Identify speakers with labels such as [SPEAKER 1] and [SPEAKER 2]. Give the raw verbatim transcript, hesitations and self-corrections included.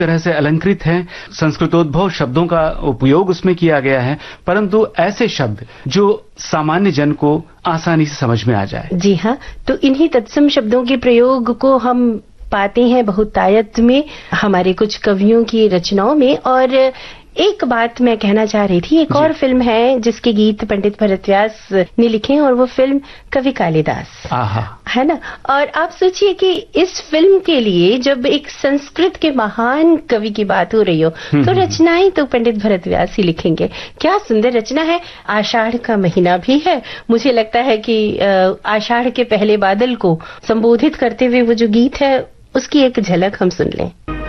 [SPEAKER 1] तरह से अलंकृत हैं, संस्कृतोद्भव शब्दों का उपयोग उसमें किया गया है, परंतु ऐसे शब्द जो सामान्य जन को आसानी से समझ में आ जाए।
[SPEAKER 2] जी हाँ, तो इन्हीं तत्सम शब्दों के प्रयोग को हम पाते हैं बहुतायत में हमारे कुछ कवियों की रचनाओं में। और एक बात मैं कहना चाह रही थी, एक और फिल्म है जिसके गीत पंडित भरतव्यास ने लिखे हैं और वो फिल्म कवि कालिदास है ना। और आप सोचिए कि इस फिल्म के लिए जब एक संस्कृत के महान कवि की बात हो रही हो तो रचनाएं तो पंडित भरतव्यास ही लिखेंगे। क्या सुंदर रचना है। आषाढ़ का महीना भी है, मुझे लगता है कि आषाढ़ के पहले बादल को संबोधित करते हुए वो जो गीत है उसकी एक झलक हम सुन लें।